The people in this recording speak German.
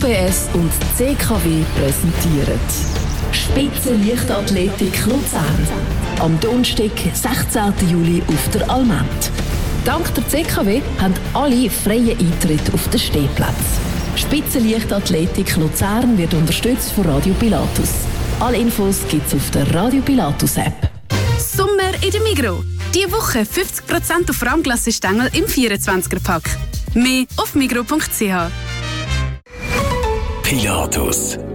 UBS und CKW präsentieren Spitzenleichtathletik Luzern. Am Donnerstag, 16. Juli auf der Almend. Dank der CKW haben alle freien Eintritt auf den Stehplatz. Spitzenleichtathletik Luzern wird unterstützt von Radio Pilatus. Alle Infos gibt's auf der Radio Pilatus App. Sommer in der Migros. Diese Woche 50% auf Rahmglassestängel im 24er-Pack. Mehr auf migros.ch. Pilatus.